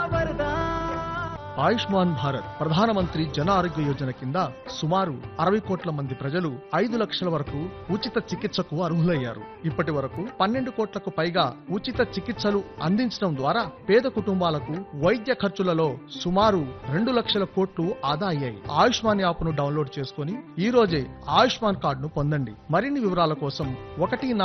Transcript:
ఆయుష్మాన్ భారత్ ప్రధానమంత్రి జన ఆరోగ్య యోజన కింద సుమారు 60 కోట్ల మంది ప్రజలు 5 లక్షల వరకు ఉచిత చికిత్సకు అర్హులయ్యారు. ఇప్పటి వరకు 12 కోట్లకు పైగా ఉచిత చికిత్సలు అందించడం ద్వారా పేద కుటుంబాలకు వైద్య ఖర్చులలో సుమారు 2 లక్షల కోట్లు ఆదా అయ్యాయి. ఆయుష్మాన్ యాప్ ను డౌన్లోడ్ చేసుకుని ఈ రోజే ఆయుష్మాన్ కార్డును పొందండి. మరిన్ని వివరాల కోసం 1